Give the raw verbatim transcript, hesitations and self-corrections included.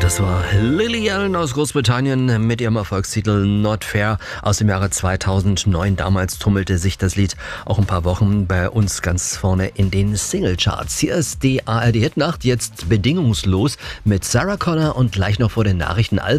Das war Lily Allen aus Großbritannien mit ihrem Erfolgstitel Not Fair aus dem Jahre zweitausendneun. Damals tummelte sich das Lied auch ein paar Wochen bei uns ganz vorne in den Singlecharts. Hier ist die A R D Hitnacht, jetzt bedingungslos mit Sarah Connor und gleich noch vor den Nachrichten Alf